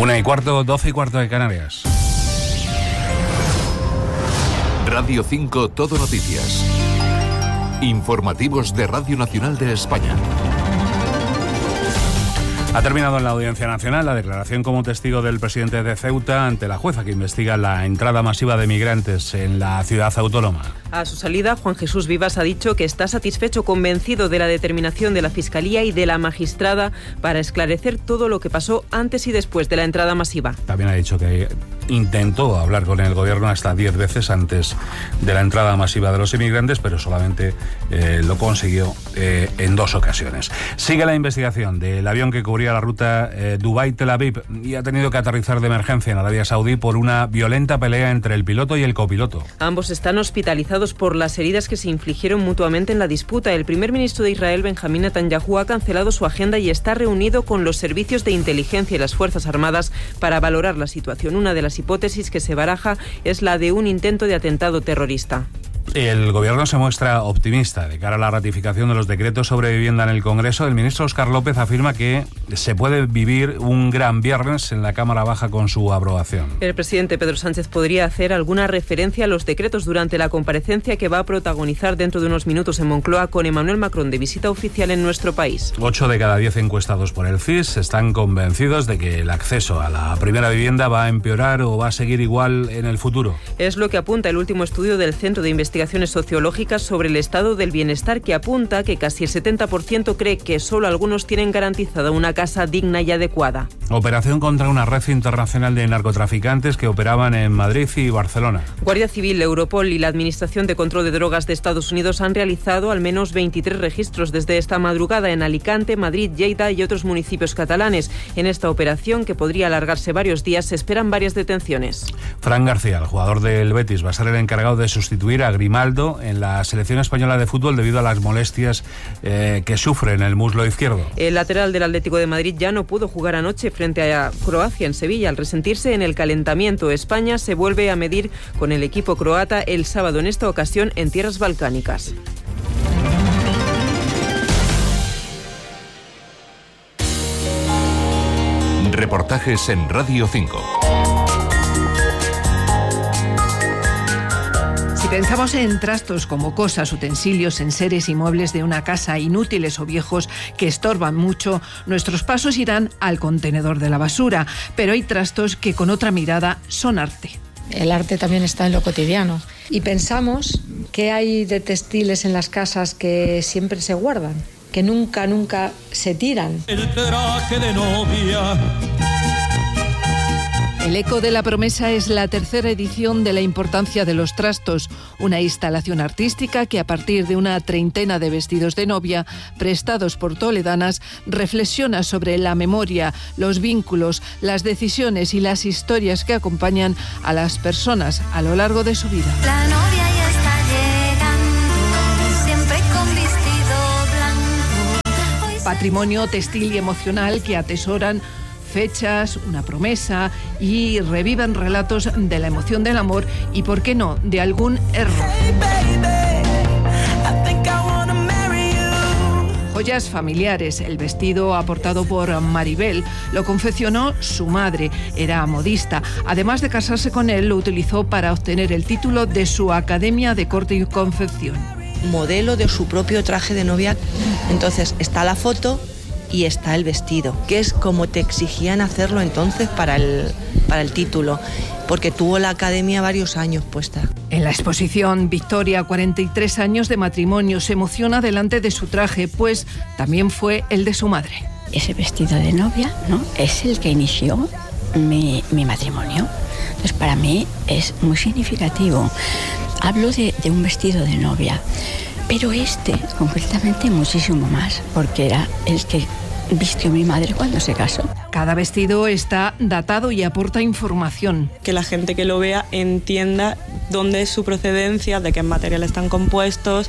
1:15, 12:15 de Canarias. Radio 5 Todo Noticias. Informativos de Radio Nacional de España. Ha terminado en la Audiencia Nacional la declaración como testigo del presidente de Ceuta ante la jueza que investiga la entrada masiva de migrantes en la ciudad autónoma. A su salida, Juan Jesús Vivas ha dicho que está satisfecho, convencido de la determinación de la Fiscalía y de la magistrada para esclarecer todo lo que pasó antes y después de la entrada masiva. También ha dicho que intentó hablar con el gobierno hasta 10 veces antes de la entrada masiva de los inmigrantes, pero solamente lo consiguió en 2 ocasiones. Sigue la investigación del avión que cubría la ruta Dubái-Tel Aviv y ha tenido que aterrizar de emergencia en Arabia Saudí por una violenta pelea entre el piloto y el copiloto. Ambos están hospitalizados por las heridas que se infligieron mutuamente en la disputa. El primer ministro de Israel, Benjamín Netanyahu, ha cancelado su agenda y está reunido con los servicios de inteligencia y las Fuerzas Armadas para valorar la situación. Una de las hipótesis que se baraja es la de un intento de atentado terrorista. El gobierno se muestra optimista de cara a la ratificación de los decretos sobre vivienda en el Congreso. El ministro Óscar López afirma que se puede vivir un gran viernes en la Cámara Baja con su aprobación. El presidente Pedro Sánchez podría hacer alguna referencia a los decretos durante la comparecencia que va a protagonizar dentro de unos minutos en Moncloa con Emmanuel Macron de visita oficial en nuestro país. 8 de cada 10 encuestados por el CIS están convencidos de que el acceso a la primera vivienda va a empeorar o va a seguir igual en el futuro. Es lo que apunta el último estudio del Centro de Investigaciones Sociológicas sobre el estado del bienestar, que apunta que casi el 70% cree que solo algunos tienen garantizada una casa digna y adecuada. Operación contra una red internacional de narcotraficantes que operaban en Madrid y Barcelona. Guardia Civil, Europol y la Administración de Control de Drogas de Estados Unidos han realizado al menos 23 registros desde esta madrugada en Alicante, Madrid, Lleida y otros municipios catalanes. En esta operación, que podría alargarse varios días, se esperan varias detenciones. Fran García, el jugador del Betis, va a ser el encargado de sustituir a Grimaldo en la selección española de fútbol debido a las molestias que sufre en el muslo izquierdo. El lateral del Atlético de Madrid ya no pudo jugar anoche frente a Croacia en Sevilla al resentirse en el calentamiento. España se vuelve a medir con el equipo croata el sábado, en esta ocasión en tierras balcánicas. Reportajes en Radio 5. Pensamos en trastos como cosas, utensilios, enseres y muebles de una casa inútiles o viejos que estorban mucho, nuestros pasos irán al contenedor de la basura. Pero hay trastos que con otra mirada son arte. El arte también está en lo cotidiano. Y pensamos que hay de textiles en las casas que siempre se guardan, que nunca se tiran. El traje de novia. El eco de la promesa es la tercera edición de La importancia de los trastos, una instalación artística que a partir de una treintena de vestidos de novia prestados por toledanas reflexiona sobre la memoria, los vínculos, las decisiones y las historias que acompañan a las personas a lo largo de su vida. La novia ya está llegando, siempre con vestido blanco. Patrimonio textil y emocional que atesoran fechas, una promesa y reviven relatos de la emoción del amor y, ¿por qué no?, de algún error. Joyas familiares. El vestido aportado por Maribel lo confeccionó su madre, era modista. Además de casarse con él, lo utilizó para obtener el título de su Academia de Corte y Confección. Modelo de su propio traje de novia. Entonces está la foto y está el vestido, que es como te exigían hacerlo entonces para el título, porque tuvo la academia varios años puesta. En la exposición, Victoria, 43 años de matrimonio, se emociona delante de su traje, pues también fue el de su madre. Ese vestido de novia, ¿no?, es el que inició mi matrimonio. Entonces, para mí es muy significativo. Hablo de un vestido de novia, pero concretamente muchísimo más, porque era el que vistió mi madre cuando se casó. Cada vestido está datado y aporta información. Que la gente que lo vea entienda dónde es su procedencia, de qué materiales están compuestos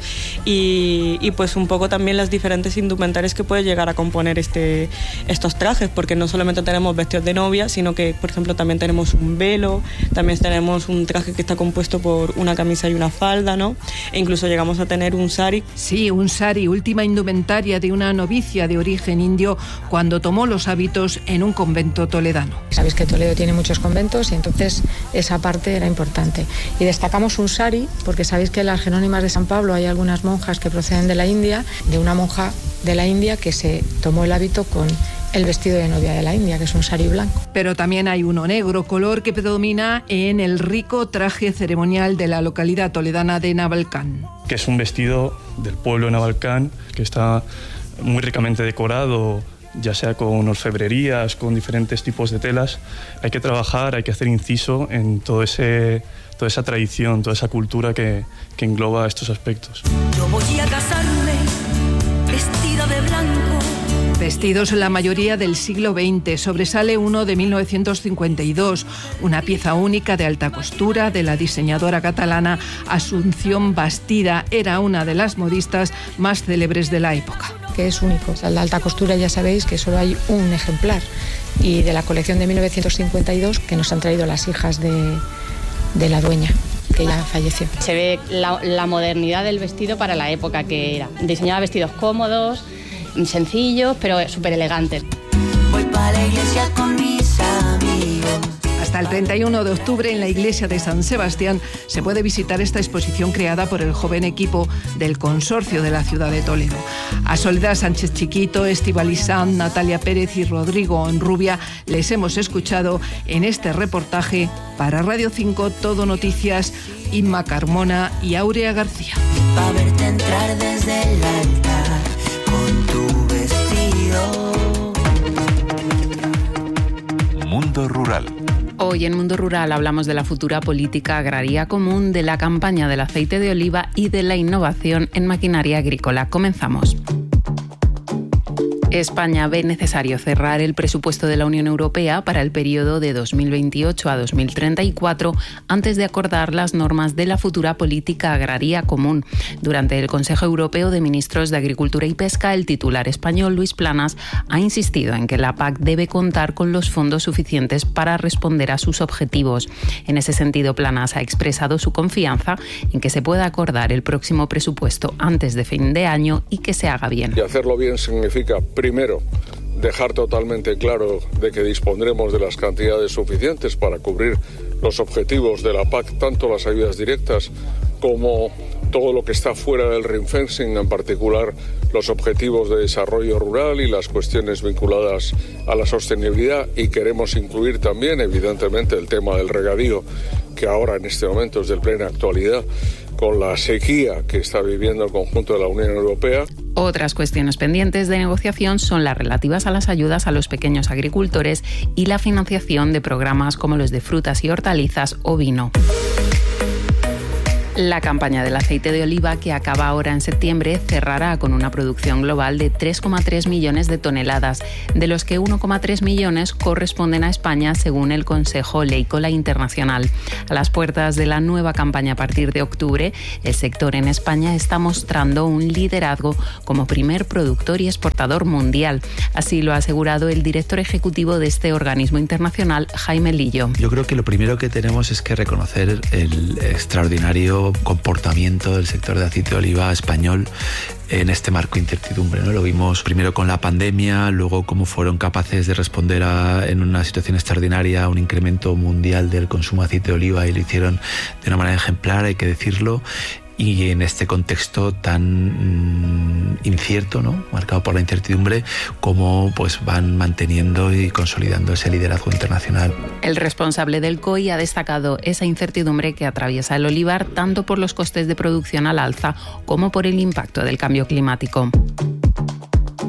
y pues un poco también las diferentes indumentarias que puede llegar a componer estos trajes, porque no solamente tenemos vestidos de novia, sino que, por ejemplo, también tenemos un velo, también tenemos un traje que está compuesto por una camisa y una falda, ¿no? E incluso llegamos a tener un sari. Sí, un sari, última indumentaria de una novicia de origen indio cuando tomó los hábitos en un convento toledano. Sabéis que Toledo tiene muchos conventos y entonces esa parte era importante. Y destacamos un sari porque sabéis que en las Jerónimas de San Pablo hay algunas monjas que proceden de la India, de una monja de la India que se tomó el hábito con el vestido de novia de la India, que es un sari blanco. Pero también hay uno negro, color que predomina en el rico traje ceremonial de la localidad toledana de Navalcán. Que es un vestido del pueblo de Navalcán, que está muy ricamente decorado, ya sea con orfebrerías, con diferentes tipos de telas. Hay que trabajar, hay que hacer inciso en toda esa tradición, toda esa cultura que engloba estos aspectos. Yo voy a casarme vestida de blanco. Vestidos la mayoría del siglo XX, sobresale uno de 1952, una pieza única de alta costura de la diseñadora catalana Asunción Bastida. Era una de las modistas más célebres de la época. Que es único. O sea, la alta costura ya sabéis que solo hay un ejemplar, y de la colección de 1952 que nos han traído las hijas de la dueña, que ya falleció. Se ve la modernidad del vestido para la época que era. Diseñaba vestidos cómodos, sencillos, pero súper elegantes. Voy para la iglesia con mis amigos. Hasta el 31 de octubre en la iglesia de San Sebastián se puede visitar esta exposición creada por el joven equipo del Consorcio de la ciudad de Toledo. A Soledad Sánchez Chiquito, Estíbaliz Sanz, Natalia Pérez y Rodrigo Onrubia les hemos escuchado en este reportaje para Radio 5 Todo Noticias, Inma Carmona y Aurea García. Pa' verte entrar desde el altar con tu vestido. Mundo Rural. Hoy en Mundo Rural hablamos de la futura política agraria común, de la campaña del aceite de oliva y de la innovación en maquinaria agrícola. Comenzamos. España ve necesario cerrar el presupuesto de la Unión Europea para el periodo de 2028 a 2034 antes de acordar las normas de la futura política agraria común. Durante el Consejo Europeo de Ministros de Agricultura y Pesca, el titular español Luis Planas ha insistido en que la PAC debe contar con los fondos suficientes para responder a sus objetivos. En ese sentido, Planas ha expresado su confianza en que se pueda acordar el próximo presupuesto antes de fin de año y que se haga bien. Y hacerlo bien significa, primero, dejar totalmente claro de que dispondremos de las cantidades suficientes para cubrir los objetivos de la PAC, tanto las ayudas directas como todo lo que está fuera del ring fencing, en particular los objetivos de desarrollo rural y las cuestiones vinculadas a la sostenibilidad, y queremos incluir también, evidentemente, el tema del regadío, que ahora en este momento es de plena actualidad, con la sequía que está viviendo el conjunto de la Unión Europea. Otras cuestiones pendientes de negociación son las relativas a las ayudas a los pequeños agricultores y la financiación de programas como los de frutas y hortalizas o vino. La campaña del aceite de oliva, que acaba ahora en septiembre, cerrará con una producción global de 3,3 millones de toneladas, de los que 1,3 millones corresponden a España, según el Consejo Leícola Internacional. A las puertas de la nueva campaña a partir de octubre, el sector en España está mostrando un liderazgo como primer productor y exportador mundial. Así lo ha asegurado el director ejecutivo de este organismo internacional, Jaime Lillo. Yo creo que lo primero que tenemos es que reconocer el extraordinario comportamiento del sector de aceite de oliva español en este marco de incertidumbre, ¿no? Lo vimos primero con la pandemia, luego cómo fueron capaces de responder en una situación extraordinaria a un incremento mundial del consumo de aceite de oliva, y lo hicieron de una manera ejemplar, hay que decirlo. Y en este contexto tan incierto, ¿no?, marcado por la incertidumbre, cómo pues van manteniendo y consolidando ese liderazgo internacional. El responsable del COI ha destacado esa incertidumbre que atraviesa el olivar, tanto por los costes de producción al alza como por el impacto del cambio climático.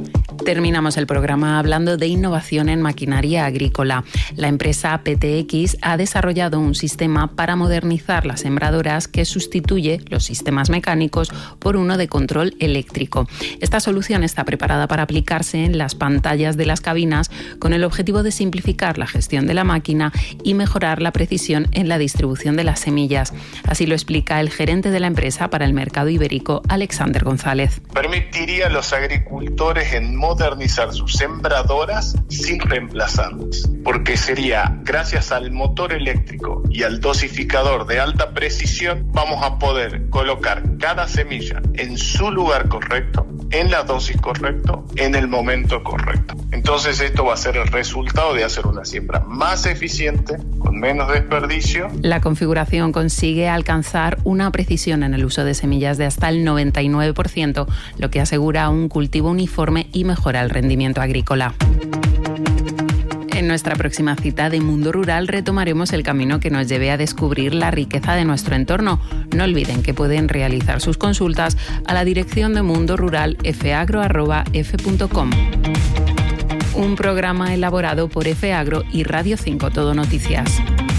Terminamos el programa hablando de innovación en maquinaria agrícola. La empresa PTX ha desarrollado un sistema para modernizar las sembradoras que sustituye los sistemas mecánicos por uno de control eléctrico. Esta solución está preparada para aplicarse en las pantallas de las cabinas con el objetivo de simplificar la gestión de la máquina y mejorar la precisión en la distribución de las semillas. Así lo explica el gerente de la empresa para el mercado ibérico, Alexander González. Permitiría a los agricultores en modernizar sus sembradoras sin reemplazantes, porque sería gracias al motor eléctrico y al dosificador de alta precisión vamos a poder colocar cada semilla en su lugar correcto, en la dosis correcta, en el momento correcto. Entonces esto va a ser el resultado de hacer una siembra más eficiente, con menos desperdicio. La configuración consigue alcanzar una precisión en el uso de semillas de hasta el 99%, lo que asegura un cultivo uniforme y mejora el rendimiento agrícola. En nuestra próxima cita de Mundo Rural retomaremos el camino que nos lleve a descubrir la riqueza de nuestro entorno. No olviden que pueden realizar sus consultas a la dirección de Mundo Rural fagro@f.com. Un programa elaborado por FAgro y Radio 5 Todo Noticias.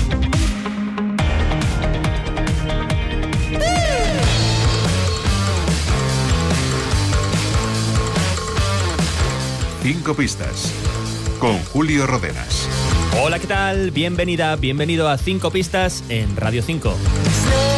Cinco pistas. Con Julio Rodenas. Hola, ¿qué tal? Bienvenida, bienvenido a 5 pistas en Radio 5.